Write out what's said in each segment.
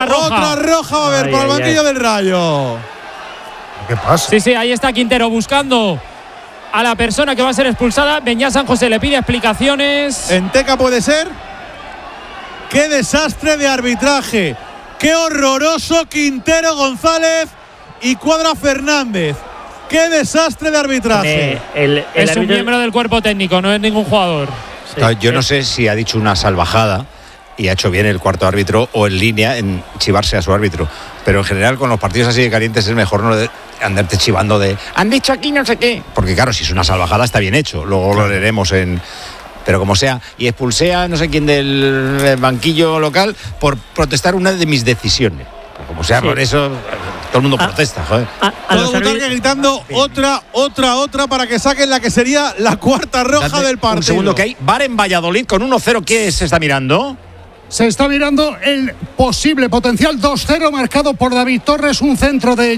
roja. Otra roja va a haber por el banquillo del Rayo. ¿Qué pasa? Sí, ahí está Quintero buscando a la persona que va a ser expulsada. Beñat San José le pide explicaciones. ¿En Teca puede ser? ¡Qué desastre de arbitraje! ¡Qué horroroso Quintero González y Cuadra Fernández! ¡Qué desastre de arbitraje! Es un miembro del cuerpo técnico, no es ningún jugador. Sí. Yo no sé si ha dicho una salvajada y ha hecho bien el cuarto árbitro o en línea en chivarse a su árbitro. Pero en general con los partidos así de calientes es mejor no andarte chivando de han dicho aquí no sé qué. Porque claro, si es una salvajada está bien hecho. Luego lo leeremos en... Pero como sea, y expulsé a no sé quién del banquillo local por protestar una de mis decisiones. Como sea, por eso todo el mundo protesta, joder. Todo Butarque gritando otra para que saquen la que sería la cuarta roja del partido. Un segundo, que hay VAR en Valladolid con 1-0. ¿Qué se está mirando? Se está mirando el posible potencial 2-0 marcado por David Torres, un centro de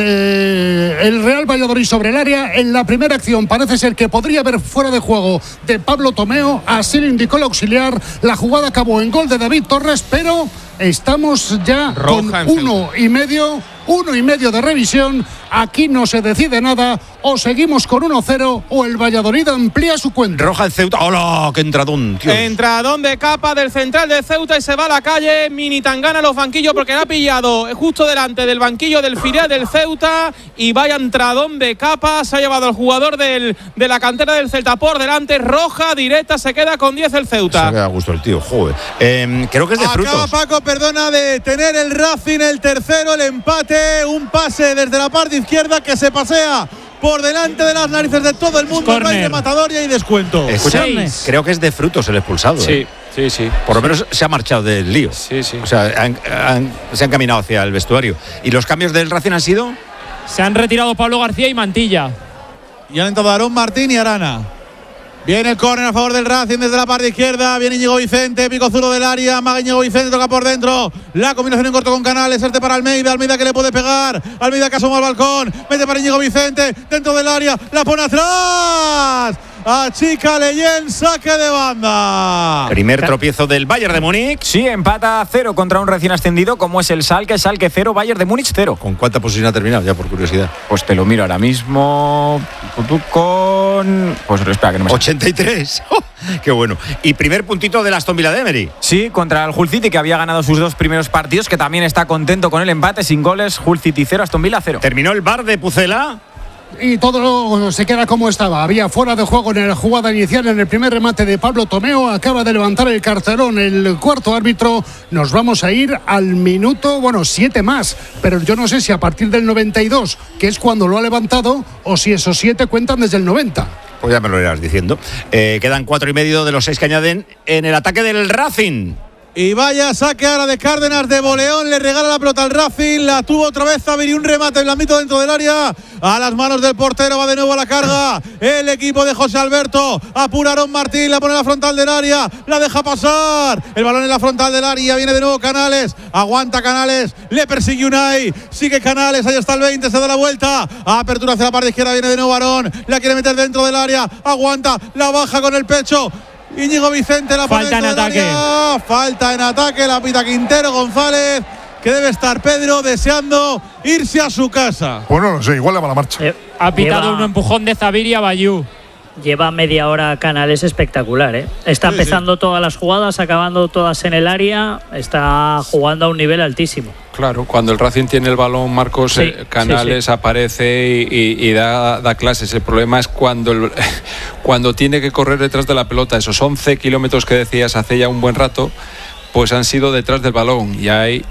el Real Valladolid sobre el área. En la primera acción parece ser que podría haber fuera de juego de Pablo Tomeo, así lo indicó el auxiliar. La jugada acabó en gol de David Torres, pero estamos ya roja con 1,5 de revisión. Aquí no se decide nada, o seguimos con 1-0 o el Valladolid amplía su cuenta. Roja el Ceuta. ¡Hola! ¡Qué entradón, tío! Entradón de Capa del central de Ceuta y se va a la calle. Mini tangana a los banquillos porque le ha pillado justo delante del banquillo del filial del Ceuta. Y vaya entradón de Capa. Se ha llevado el jugador de la cantera del Celta por delante. Roja directa, se queda con 10 el Ceuta. Se queda a gusto el tío, joder. Creo que es de frutos. Acaba Paco, perdona, de tener el Racing el tercero, el empate. Un pase desde la parte izquierda que se pasea por delante de las narices de todo el mundo. No hay rematador y hay descuento. Escúchame, creo que es de frutos el expulsado. Sí. Por lo menos se ha marchado del lío. Sí. O sea, se han caminado hacia el vestuario. ¿Y los cambios del Racing han sido? Se han retirado Pablo García y Mantilla. Y han entrado Aarón Martín y Arana. Viene el córner a favor del Racing desde la parte izquierda. Viene Íñigo Vicente, pico zurdo del área. Maga Íñigo Vicente, toca por dentro. La combinación en corto con Canales. Este para Almeida. Almeida que le puede pegar. Almeida que asoma al balcón. Mete para Íñigo Vicente. Dentro del área. La pone atrás. Achica Leyen, saque de banda. Primer tropiezo del Bayern de Múnich. Sí, empata 0 contra un recién ascendido como es el Schalke 0, Bayern de Múnich 0. ¿Con cuánta posición ha terminado? Ya por curiosidad. Pues te lo miro ahora mismo. Pues espera que no me 83. Qué bueno. Y primer puntito del Aston Villa de Emery. Sí, contra el Hull City, que había ganado sus 2 primeros partidos, que también está contento con el empate sin goles. Hull City 0, Aston Villa 0. Terminó el VAR de Pucela. Y todo se queda como estaba. Había fuera de juego en la jugada inicial, en el primer remate de Pablo Tomeo. Acaba de levantar el cartelón el cuarto árbitro. Nos vamos a ir al minuto, 7 más. Pero yo no sé si a partir del 92, que es cuando lo ha levantado, o si esos 7 cuentan desde el 90. Pues ya me lo irás diciendo. Quedan 4,5 de los 6 que añaden en el ataque del Racing. Y vaya saque ahora de Cárdenas de Boleón, le regala la pelota al Racing, la tuvo otra vez Zaviri, un remate en el ámbito dentro del área, a las manos del portero, va de nuevo a la carga el equipo de José Alberto, apura Aarón Martín, la pone en la frontal del área, la deja pasar, el balón en la frontal del área, viene de nuevo Canales, aguanta Canales, le persigue Unai, sigue Canales, ahí está el 20, se da la vuelta, apertura hacia la parte izquierda, viene de nuevo Aarón, la quiere meter dentro del área, aguanta, la baja con el pecho, Íñigo Vicente la pone falta en ataque. Falta en ataque, la pita Quintero González, que debe estar Pedro deseando irse a su casa. Bueno, no sé, igual le va la marcha. Ha pitado un empujón de Zaviri a Bayú. Lleva media hora Canales espectacular, ¿eh? Está empezando todas las jugadas, acabando todas en el área, está jugando a un nivel altísimo. Claro, cuando el Racing tiene el balón, Marcos, Canales aparece y da clases. El problema es cuando tiene que correr detrás de la pelota. Esos 11 kilómetros que decías hace ya un buen rato, pues han sido detrás del balón y ahí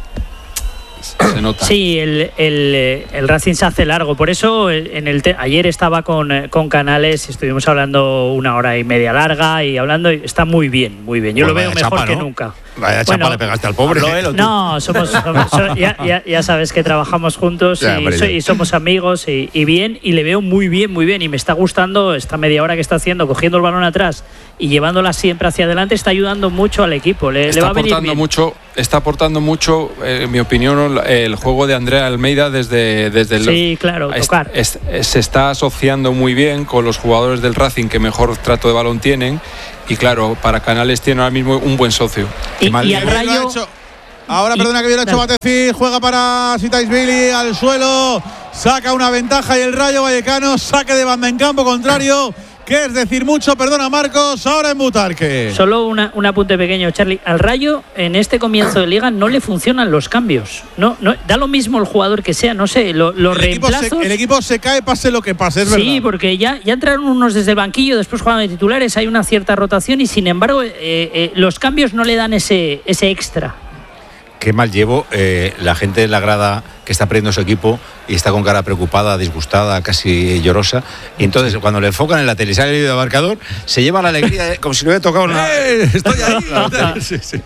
se nota. Sí, el Racing se hace largo. Por eso ayer estaba con Canales, estuvimos hablando 1 hora y media larga y hablando, está muy bien. Yo lo veo mejor que nunca. Vaya chapa le pegaste al pobre. No, somos ya sabes que trabajamos juntos y somos amigos y bien, y le veo muy bien y me está gustando esta media hora que está haciendo, cogiendo el balón atrás y llevándola siempre hacia adelante. Está ayudando mucho al equipo, le va a venir bien. Está aportando mucho, en mi opinión, el juego de Andrea Almeida desde el... Sí, claro, tocar. Se está asociando muy bien con los jugadores del Racing que mejor trato de balón tienen. Y claro, para Canales tiene ahora mismo un buen socio. Y al Rayo... Ahora, perdona que viene hecho Batecil, juega para Sitaisvili al suelo, saca una ventaja y el Rayo Vallecano saque de banda en campo contrario, que es decir mucho, perdona Marcos, ahora en Butarque. Solo un apunte pequeño, Charlie. Al Rayo, en este comienzo de liga, no le funcionan los cambios. No, da lo mismo el jugador que sea, no sé, los reemplazos. El equipo se cae, pase lo que pase, es verdad. Sí, porque ya entraron unos desde el banquillo, después juegan de titulares, hay una cierta rotación y sin embargo los cambios no le dan ese extra. Qué mal llevo la gente en la grada que está perdiendo su equipo y está con cara preocupada, disgustada, casi llorosa. Y entonces, cuando le enfocan en la tele y sale el marcador, se lleva la alegría como si no hubiera tocado nada. ¡Estoy ahí! Sí.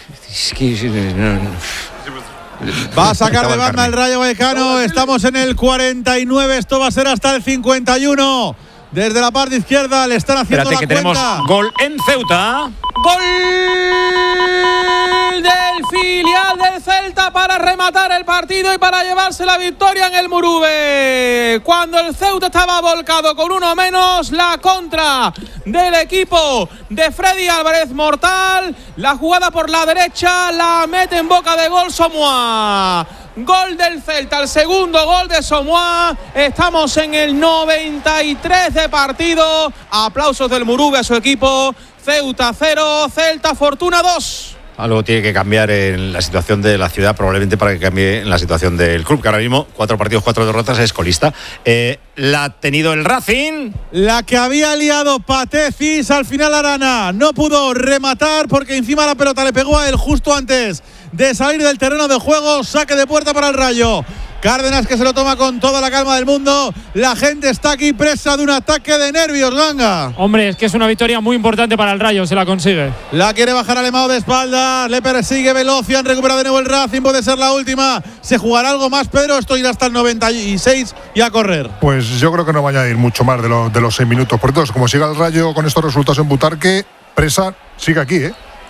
Va a sacar de banda el Rayo Vallecano. Estamos en el 49. Esto va a ser hasta el 51. Desde la parte izquierda le están haciendo la cuenta. Tenemos gol en Ceuta. Gol del filial del Celta para rematar el partido y para llevarse la victoria en el Murube. Cuando el Ceuta estaba volcado con uno menos, la contra del equipo de Freddy Álvarez mortal. La jugada por la derecha la mete en boca de gol Somoa. Gol del Celta, el segundo gol de Somoa. Estamos en el 93 de partido. Aplausos del Murube a su equipo. Ceuta 0, Celta Fortuna 2. Algo tiene que cambiar en la situación de la ciudad, probablemente para que cambie en la situación del club, que ahora mismo 4 partidos, 4 derrotas, es colista. La ha tenido el Racing. La que había liado Patecis, al final Arana no pudo rematar porque encima la pelota le pegó a él justo antes de salir del terreno de juego. Saque de puerta para el Rayo. Cárdenas, que se lo toma con toda la calma del mundo. La gente está aquí presa de un ataque de nervios, Ganga. Hombre, es que es una victoria muy importante para el Rayo, se la consigue. La quiere bajar Alemão de espaldas, le persigue Velocian, recupera de nuevo el Racing, puede ser la última. ¿Se jugará algo más, Pedro? Esto irá hasta el 96 y a correr. Pues yo creo que no va a añadir mucho más de los 6 minutos. Por entonces, como siga el Rayo con estos resultados en Butarque, presa sigue aquí,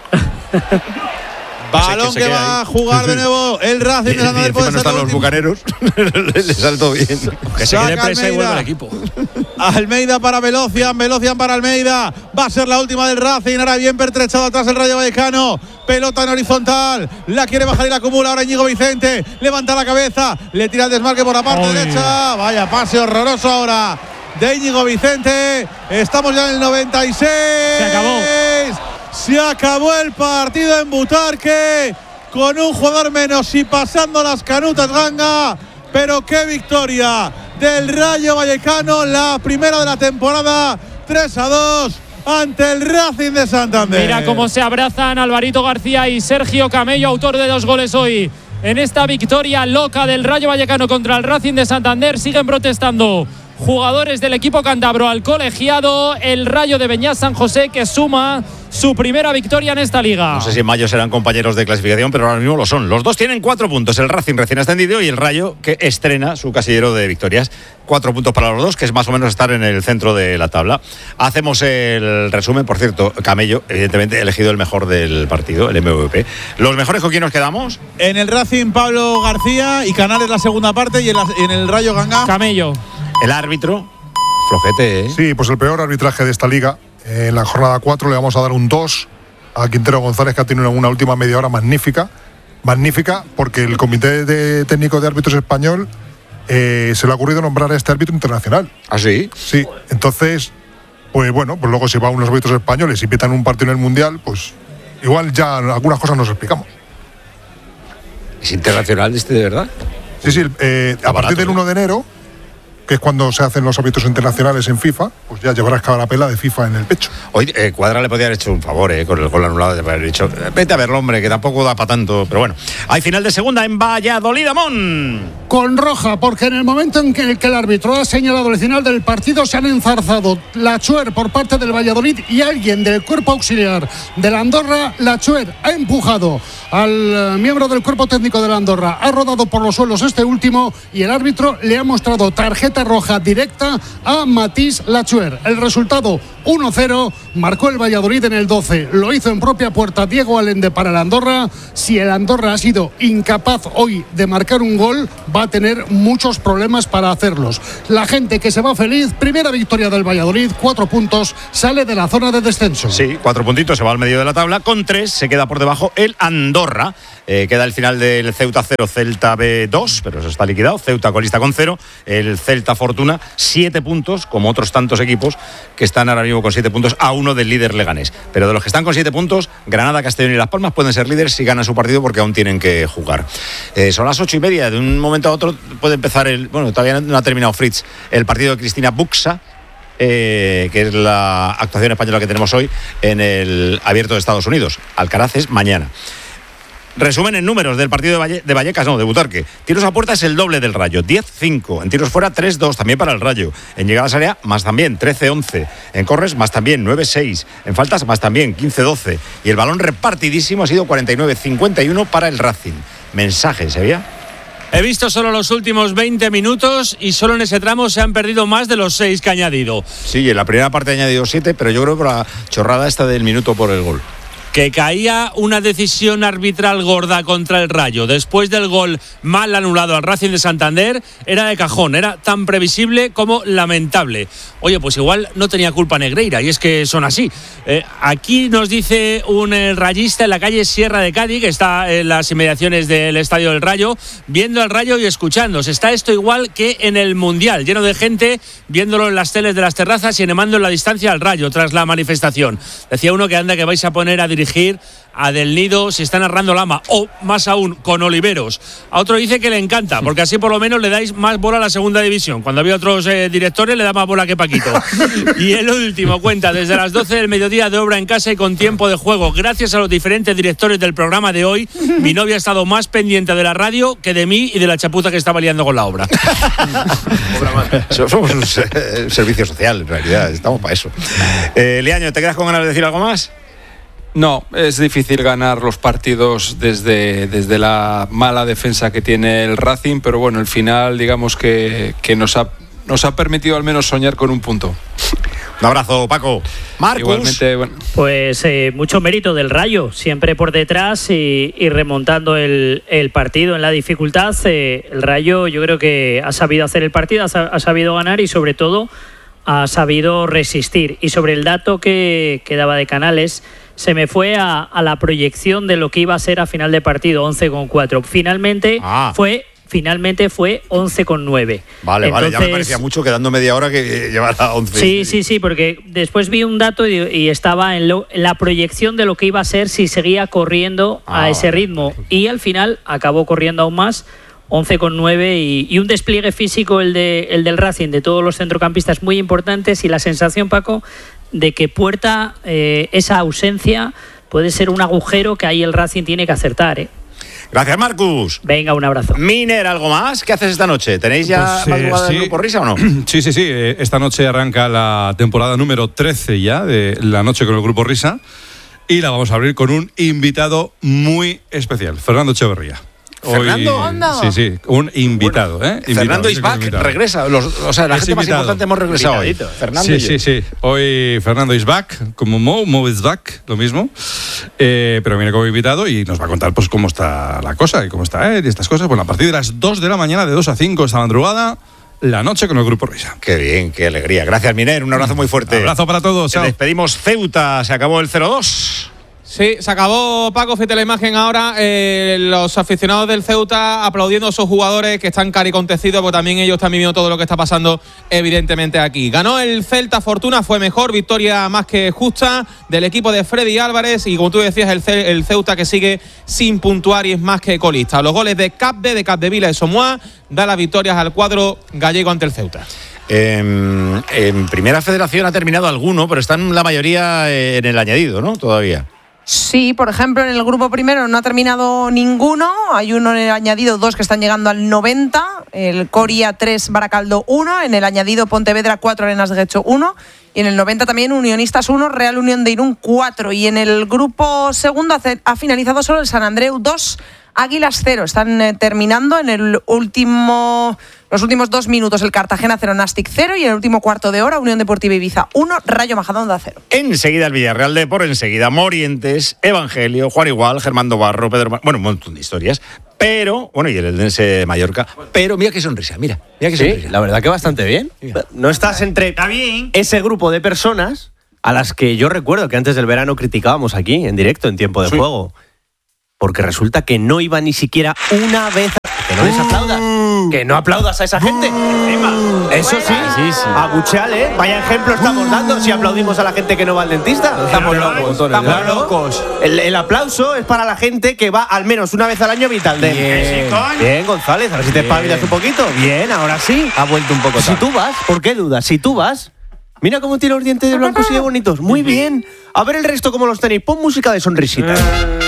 Balón que va a jugar de nuevo el Racing de Santander. Puede ser los bucaneros. Le saltó bien. Que se quede presa y vuelva al equipo. Almeida para Velocian para Almeida. Va a ser la última del Racing. Ahora bien pertrechado atrás el Rayo Vallecano. Pelota en horizontal. La quiere bajar y la acumula ahora Íñigo Vicente. Levanta la cabeza. Le tira el desmarque por la parte derecha. Vaya pase horroroso ahora de Íñigo Vicente. Estamos ya en el 96. Se acabó. Se acabó el partido en Butarque con un jugador menos y pasando las canutas, Ganga. Pero qué victoria del Rayo Vallecano, la primera de la temporada, 3-2 ante el Racing de Santander. Mira cómo se abrazan Alvarito García y Sergio Camello, autor de 2 goles hoy en esta victoria loca del Rayo Vallecano contra el Racing de Santander. Siguen protestando jugadores del equipo cántabro al colegiado. El Rayo de Beñat San José, que suma su primera victoria en esta liga. No sé si en mayo serán compañeros de clasificación, pero ahora mismo lo son. Los dos tienen 4 puntos, el Racing recién ascendido y el Rayo, que estrena su casillero de victorias. 4 puntos para los dos, que es más o menos estar en el centro de la tabla. Hacemos el resumen. Por cierto, Camello, evidentemente elegido el mejor del partido, el MVP. ¿Los mejores con quién nos quedamos? En el Racing, Pablo García, y Canales la segunda parte, y en el Rayo, Ganga. Camello. El árbitro, flojete, ¿eh? Sí, pues el peor arbitraje de esta liga. En la jornada 4 le vamos a dar un 2 a Quintero González, que ha tenido una última media hora magnífica, porque el Comité Técnico de Árbitros Español se le ha ocurrido nombrar a este árbitro internacional. ¿Ah, sí? Sí, entonces, pues bueno, pues luego si va a unos árbitros españoles y pitan un partido en el Mundial, pues igual ya algunas cosas nos explicamos. ¿Es internacional de verdad? Sí, a partir del 1 de enero, que es cuando se hacen los árbitros internacionales en FIFA, pues ya llevarás cada pela de FIFA en el pecho. Hoy Cuadra le podía haber hecho un favor con el gol anulado, de haber dicho, vete a verlo, hombre, que tampoco da para tanto. Pero bueno, hay final de segunda en Valladolid, Amón. Con roja, porque en el momento en que el árbitro ha señalado el final del partido, se han enzarzado Lachuer por parte del Valladolid y alguien del cuerpo auxiliar de la Andorra. Lachuer ha empujado al miembro del cuerpo técnico de la Andorra, ha rodado por los suelos este último y el árbitro le ha mostrado tarjeta roja directa a Matís Lachuer. El resultado 1-0, marcó el Valladolid en el 12, lo hizo en propia puerta Diego Allende para el Andorra. Si el Andorra ha sido incapaz hoy de marcar un gol, va a tener muchos problemas para hacerlos. La gente que se va feliz, primera victoria del Valladolid, 4 puntos, sale de la zona de descenso. Sí, 4 puntitos, se va al medio de la tabla, con 3 se queda por debajo el Andorra. Queda el final del Ceuta 0, Celta B 2, pero eso está liquidado. Ceuta colista con 0. El Celta Fortuna 7 puntos, como otros tantos equipos que están ahora mismo con 7 puntos a 1 del líder Leganés. Pero de los que están con 7 puntos, Granada, Castellón y Las Palmas pueden ser líderes si ganan su partido porque aún tienen que jugar. Son las 8:30. De un momento a otro puede empezar todavía no ha terminado Fritz, el partido de Cristina Buxa, que es la actuación española que tenemos hoy en el Abierto de Estados Unidos. Alcaraz es mañana. Resumen en números del partido de Vallecas, de Butarque. Tiros a puerta es el doble del Rayo, 10-5. En tiros fuera, 3-2, también para el Rayo. En llegadas a área, más también, 13-11. En corres, más también, 9-6. En faltas, más también, 15-12. Y el balón repartidísimo ha sido 49-51 para el Racing. Mensaje, ¿sabía? He visto solo los últimos 20 minutos y solo en ese tramo se han perdido más de los 6 que ha añadido. Sí, en la primera parte ha añadido 7, pero yo creo que por la chorrada esta del minuto por el gol. Que caía una decisión arbitral gorda contra el Rayo después del gol mal anulado al Racing de Santander era de cajón, era tan previsible como lamentable. Oye, pues igual no tenía culpa Negreira, y es que son así. Aquí nos dice un rayista en la calle Sierra de Cádiz, que está en las inmediaciones del Estadio del Rayo, viendo al Rayo y escuchándose. Está esto igual que en el Mundial, lleno de gente viéndolo en las teles de las terrazas y animando en la distancia al Rayo tras la manifestación. Decía uno que anda que vais a poner a dirigir a Del Nido si está narrando Lama, o más aún con Oliveros. A otro dice que le encanta, porque así por lo menos le dais más bola a la segunda división. Cuando había otros directores le da más bola que Paquito. Y el último cuenta desde las 12 del mediodía de obra en casa y con tiempo de juego. Gracias a los diferentes directores del programa de hoy, mi novia ha estado más pendiente de la radio que de mí y de la chapuza que estaba liando con la obra. Somos un servicio social, en realidad, estamos para eso. Leaño, ¿te quedas con ganas de decir algo más? No, es difícil ganar los partidos desde la mala defensa que tiene el Racing, pero bueno, el final digamos que nos ha permitido al menos soñar con un punto. Un abrazo, Paco. Marcus. Igualmente, bueno. Pues mucho mérito del Rayo, siempre por detrás y remontando el partido en la dificultad. El Rayo yo creo que ha sabido hacer el partido, ha sabido ganar y sobre todo ha sabido resistir. Y sobre el dato que daba de Canales, se me fue a la proyección de lo que iba a ser a final de partido, 11,4. Finalmente fue 11,9. Vale, entonces, vale, ya me parecía mucho quedando media hora que llevara 11. Sí, porque después vi un dato y estaba en la proyección de lo que iba a ser si seguía corriendo a ese ritmo. Y al final acabó corriendo aún más, 11,9 y un despliegue físico el del Racing, de todos los centrocampistas muy importantes, y la sensación, Paco, de que Puerta, esa ausencia puede ser un agujero que ahí el Racing tiene que acertar. Gracias, Marcus. Venga, un abrazo. Miner, ¿algo más? ¿Qué haces esta noche? ¿Tenéis ya madrugada del Grupo Risa o no? Sí. Esta noche arranca la temporada número 13 ya de La Noche con el Grupo Risa, y la vamos a abrir con un invitado muy especial, Fernando Echeverría. ¿Fernando? Sí, un invitado, Fernando is back, regresa. La gente más importante hemos regresado hoy. Fernando sí. Hoy Fernando is back, como Mo is back, lo mismo. Pero viene como invitado y nos va a contar pues cómo está la cosa y cómo está y estas cosas. Bueno, a partir de las 2 de la mañana, de 2 a 5 esta madrugada, La Noche con el Grupo Risa. Qué bien, qué alegría. Gracias, Miner. Un abrazo muy fuerte. Un abrazo para todos. Chao. Despedimos Ceuta. Se acabó el 0-2. Sí, se acabó, Paco, fíjate la imagen ahora, los aficionados del Ceuta aplaudiendo a esos jugadores que están caricontecidos, porque también ellos están viviendo todo lo que está pasando evidentemente aquí. Ganó el Celta Fortuna, fue mejor, victoria más que justa del equipo de Freddy Álvarez, y como tú decías, el Ceuta que sigue sin puntuar y es más que colista. Los goles de Capdevila y Somoa da las victorias al cuadro gallego ante el Ceuta. En Primera Federación ha terminado alguno, pero están la mayoría en el añadido, ¿no? Todavía. Sí, por ejemplo, en el grupo primero no ha terminado ninguno. Hay uno en el añadido, 2 que están llegando al 90. El Coria 3, Baracaldo 1. En el añadido, Pontevedra 4, Arenas de Guecho 1. Y en el 90 también Unionistas 1, Real Unión de Irún 4. Y en el grupo segundo ha finalizado solo el Sant Andreu 2, Águilas 0. Están terminando en los últimos 2 minutos el Cartagena 0, Nastic 0, y en el último cuarto de hora Unión Deportiva Ibiza 1, Rayo Majadahonda 0. Enseguida el Villarreal de por enseguida Morientes, Evangelio, Juan Igual, Germán Barro, Pedro... Bueno, un montón de historias. Pero, bueno, y el Eldense de Mallorca. Pero mira qué sonrisa, mira qué sonrisa. Sí, la verdad que bastante bien. Mira. No estás entre ese grupo de personas a las que yo recuerdo que antes del verano criticábamos aquí, en directo, en tiempo de juego. porque resulta que no iba ni siquiera una vez que no les aplaudas. Que no aplaudas a esa gente. Eso sí, abucheale, vaya ejemplo estamos dando si aplaudimos a la gente que no va al dentista. Estamos locos. El aplauso es para la gente que va al menos una vez al año a Vitaldent. Bien, González, a ver si te espabilas un poquito. Bien, ahora sí. Ha vuelto un poco. Si tú vas, ¿por qué dudas? Si tú vas, mira cómo tiene los dientes de blancos y de bonitos. Muy bien. A ver el resto cómo los tenéis. Pon música de sonrisitas.